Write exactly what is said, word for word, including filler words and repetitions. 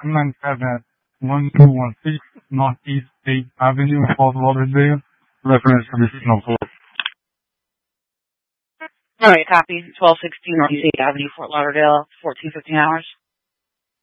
nine seven one two one six Northeast eighth Avenue, Fort Lauderdale, reference additional code. All right, copy. twelve sixteen Northeast eighth Avenue, Fort Lauderdale, fourteen fifteen hours.